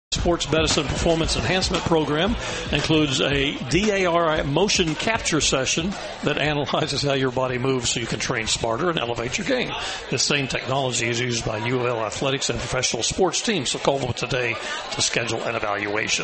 Sports Medicine Performance Enhancement Program includes a DARI motion capture session that analyzes how your body moves so you can train smarter and elevate your game. This same technology is used by UL athletics and professional sports teams, so call them today to schedule an evaluation.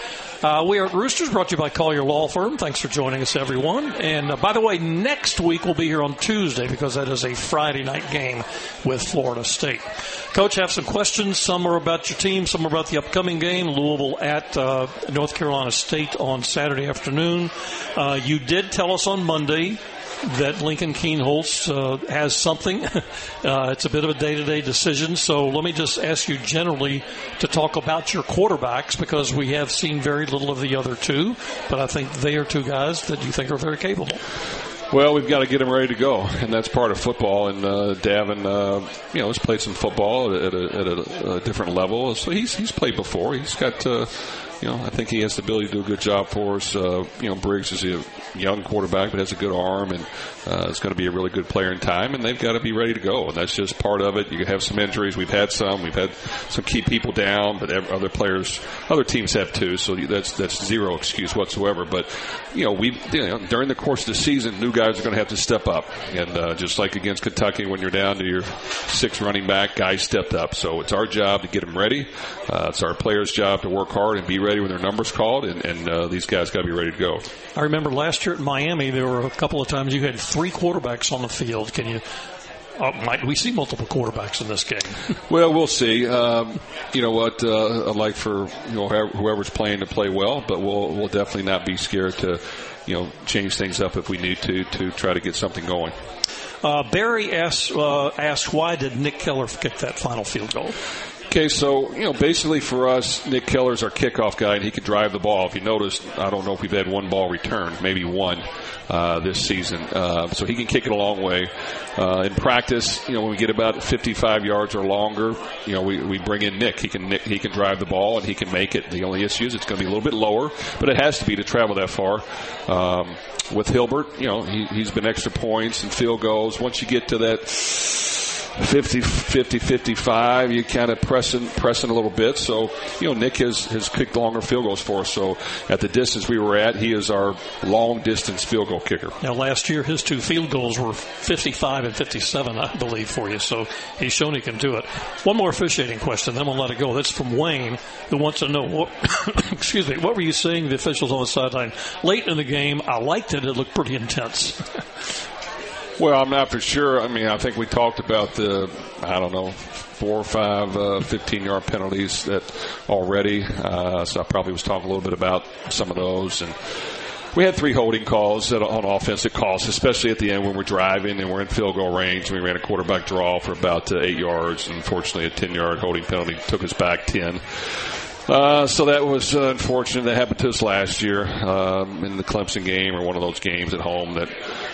We are at Roosters, brought to you by Collier Law Firm. Thanks for joining us, everyone. And by the way, next week we'll be here on Tuesday because that is a Friday night game with Florida State. Coach, have some questions. Some are about your team, some are about the upcoming game, Louisville at North Carolina State on Saturday afternoon. You did tell us on Monday that Lincoln Kienholz has something. It's a bit of a day-to-day decision. So let me just ask you generally to talk about your quarterbacks, because we have seen very little of the other two, but I think they are two guys that you think are very capable. Well, we've got to get him ready to go, and that's part of football. And Davin, has played some football at a different level. So he's played before. He's got I think he has the ability to do a good job for us. Briggs is a young quarterback but has a good arm, and is going to be a really good player in time, and they've got to be ready to go, and that's just part of it. You have some injuries. We've had some key people down, but other teams have too, so that's zero excuse whatsoever. But, during the course of the season, new guys are going to have to step up, and just like against Kentucky, when you're down to your sixth running back, guys stepped up. So it's our job to get them ready. It's our players' job to work hard and be ready when their number's called, and these guys got to be ready to go. I remember last year at Miami, there were a couple of times you had three quarterbacks on the field. Might we see multiple quarterbacks in this game? Well, we'll see. You know what? I'd like for whoever's playing to play well, but we'll definitely not be scared to change things up if we need to try to get something going. Barry asked why did Nick Keller kick that final field goal? Okay, so, basically for us, Nick Keller's our kickoff guy, and he can drive the ball. If you notice, I don't know if we've had one ball returned, maybe one this season. So he can kick it a long way. In practice, when we get about 55 yards or longer, we bring in Nick. He can drive the ball, and he can make it. The only issue is it's going to be a little bit lower, but it has to be to travel that far. With Hilbert, he's been extra points and field goals. Once you get to that 50, 55, you kind of pressing a little bit. So, Nick has kicked longer field goals for us. So at the distance we were at, he is our long distance field goal kicker. Now last year his two field goals were 55 and 57, I believe, for you. So he's shown he can do it. One more officiating question, then we'll let it go. That's from Wayne, who wants to know what were you saying the officials on the sideline late in the game? I liked it. It looked pretty intense. Well, I'm not for sure. I think we talked about the, 4 or 5 15-yard penalties that already. So I probably was talking a little bit about some of those. And we had 3 holding calls on offense that cost, especially at the end when we're driving and we're in field goal range. We ran a quarterback draw for about 8 yards, and unfortunately a 10-yard holding penalty took us back 10. So that was unfortunate. That happened to us last year in the Clemson game, or one of those games at home that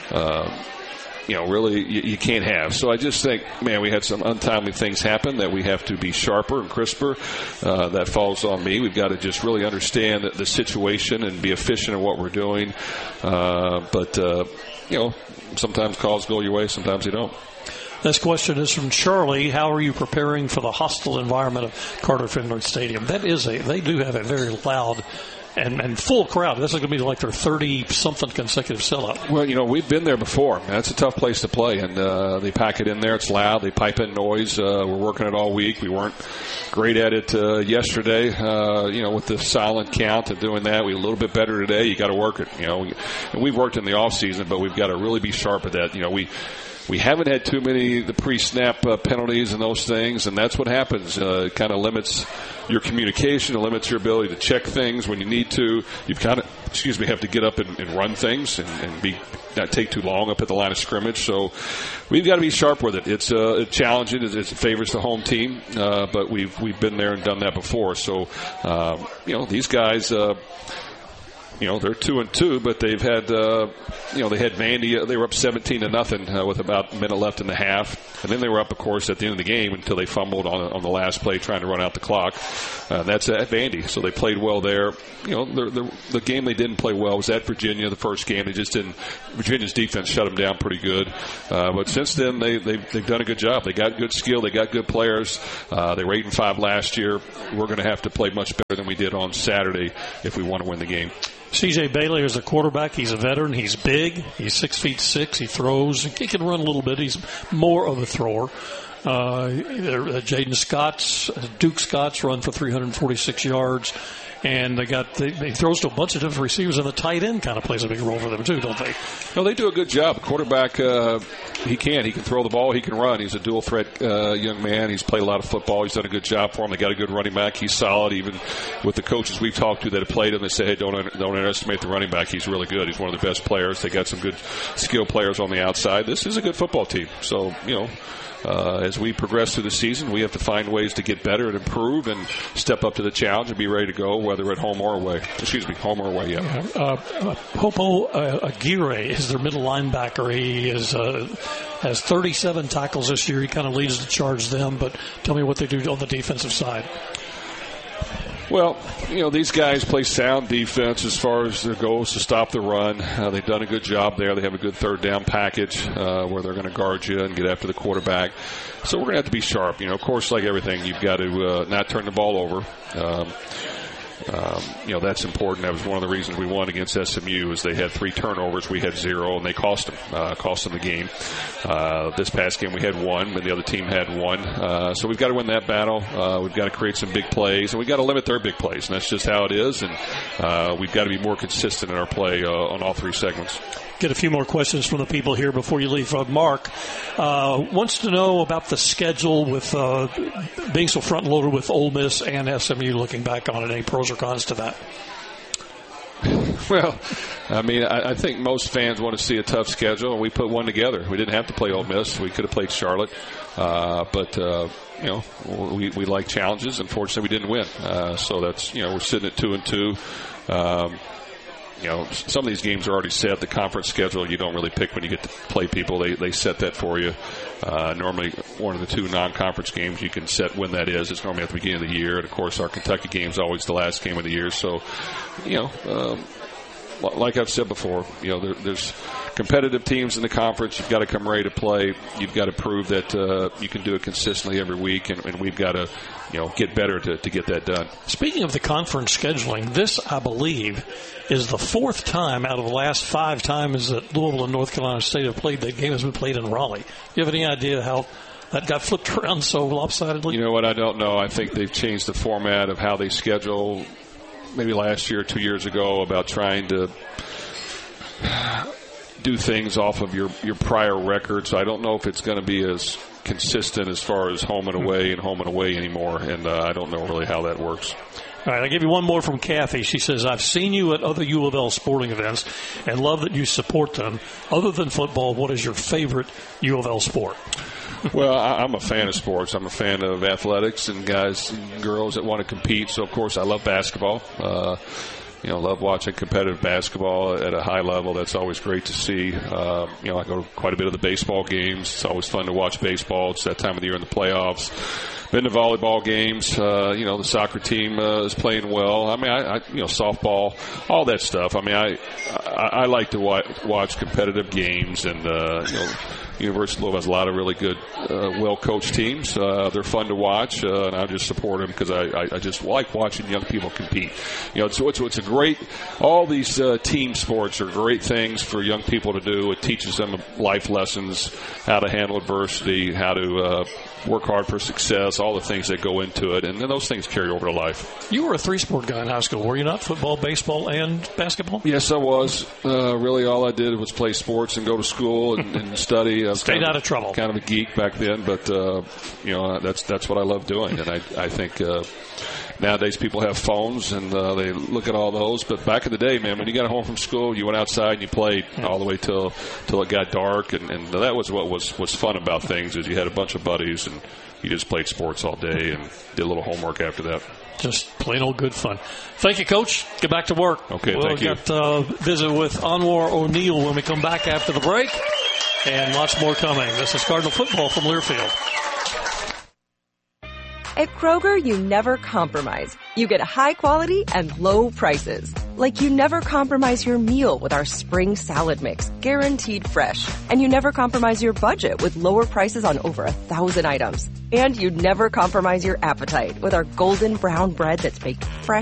really you can't have. So I just think, we had some untimely things happen that we have to be sharper and crisper. That falls on me. We've got to just really understand the situation and be efficient in what we're doing. But sometimes calls go your way, sometimes they don't. This question is from Charlie. How are you preparing for the hostile environment of Carter Finley Stadium? They do have a very loud and full crowd. This is going to be like their 30-something consecutive sellout. Well, we've been there before. That's a tough place to play, and they pack it in there. It's loud. They pipe in noise. We're working it all week. We weren't great at it yesterday, with the silent count and doing that. We're a little bit better today. You got to work it, and we've worked in the off season, but we've got to really be sharp at that. We haven't had too many the pre-snap penalties and those things, and that's what happens. It kind of limits your communication. It limits your ability to check things when you need to. You've kind of, have to get up and run things and not take too long up at the line of scrimmage. So we've got to be sharp with it. It's challenging. It favors the home team, but we've been there and done that before. So these guys. they're 2-2, but they've had, they had Vandy. They were up 17-0 with about a minute left in the half, and then they were up, of course, at the end of the game until they fumbled on the last play trying to run out the clock. That's at Vandy, so they played well there. The game they didn't play well was at Virginia. The first game they just didn't. Virginia's defense shut them down pretty good, but since then they've done a good job. They got good skill. They got good players. They were 8-5 last year. We're going to have to play much better than we did on Saturday if we want to win the game. C.J. Bailey is a quarterback. He's a veteran. He's big. He's 6'6". He throws. He can run a little bit. He's more of a thrower. Jaden Scott's, Duke Scott's run for 346 yards. And they throws to a bunch of different receivers, and the tight end kind of plays a big role for them too, don't they? No, they do a good job. Quarterback, he can throw the ball, he can run. He's a dual threat young man. He's played a lot of football. He's done a good job for them. They got a good running back. He's solid. Even with the coaches we've talked to that have played him, they say, hey, don't underestimate the running back. He's really good. He's one of the best players. They got some good skill players on the outside. This is a good football team. So as we progress through the season, we have to find ways to get better and improve and step up to the challenge and be ready to go, whether at home or away. Home or away, yeah. Popo Aguirre is their middle linebacker. He has 37 tackles this year. He kind of leads the charge them, but tell me what they do on the defensive side. Well, these guys play sound defense as far as their goals to stop the run. They've done a good job there. They have a good third down package where they're going to guard you and get after the quarterback. So we're going to have to be sharp. Of course, like everything, you've got to not turn the ball over. That's important. That was one of the reasons we won against SMU is they had 3 turnovers. We had 0, and they cost them the game. This past game we had 1, but the other team had 1. So we've got to win that battle. We've got to create some big plays, and we've got to limit their big plays, and that's just how it is. And we've got to be more consistent in our play on all 3 segments. Get a few more questions from the people here before you leave. Mark wants to know about the schedule with being so front-loaded with Ole Miss and SMU, looking back on it. Any pros or cons to that? Well, I think most fans want to see a tough schedule, and we put one together. We didn't have to play Ole Miss. We could have played Charlotte. But we like challenges. Unfortunately, we didn't win. So that's, we're sitting at 2-2. Some of these games are already set. The conference schedule, you don't really pick when you get to play people. They set that for you. Normally, one of the 2 non-conference games, you can set when that is. It's normally at the beginning of the year. And, of course, our Kentucky game is always the last game of the year. So, like I've said before, there's competitive teams in the conference. You've got to come ready to play. You've got to prove that you can do it consistently every week, and we've got to, get better to get that done. Speaking of the conference scheduling, this, I believe, is the 4th time out of the last 5 times that Louisville and North Carolina State have played. That game has been played in Raleigh. Do you have any idea how that got flipped around so lopsidedly? You know what? I don't know. I think they've changed the format of how they schedule. Maybe last year or 2 years ago about trying to do things off of your prior record. So I don't know if it's going to be as consistent as far as home and away anymore. And I don't know really how that works. All right, I'll give you one more from Kathy. She says, I've seen you at other U of L sporting events and love that you support them. Other than football, what is your favorite U of L sport? Well, I'm a fan of sports. I'm a fan of athletics and guys and girls that want to compete. So, of course, I love basketball. Love watching competitive basketball at a high level. That's always great to see. I go to quite a bit of the baseball games. It's always fun to watch baseball. It's that time of the year in the playoffs. Been to volleyball games. The soccer team is playing well. Softball, all that stuff. I like to watch competitive games, and University of Louisville has a lot of really good, well-coached teams. They're fun to watch, and I just support them because I just like watching young people compete. It's a great. All these team sports are great things for young people to do. It teaches them life lessons, how to handle adversity, how to work hard for success, all the things that go into it, and then those things carry over to life. You were a 3-sport guy in high school, were you not? Football, baseball, and basketball? Yes, I was. Really all I did was play sports and go to school and study. Stayed out of trouble. Kind of a geek back then, but that's what I love doing, and I think nowadays people have phones and they look at all those, but back in the day, man, when you got home from school, you went outside and you played all the way till it got dark, and that was what was fun about things, is you had a bunch of buddies and you just played sports all day and did a little homework after that. Just plain old good fun. Thank you, Coach. Get back to work. Okay, we'll thank you. We'll visit with Anwar O'Neal when we come back after the break, and lots more coming. This is Cardinal Football from Learfield. At Kroger, you never compromise. You get high quality and low prices. Like you never compromise your meal with our spring salad mix, guaranteed fresh. And you never compromise your budget with lower prices on over 1,000 items. And you never compromise your appetite with our golden brown bread that's baked fresh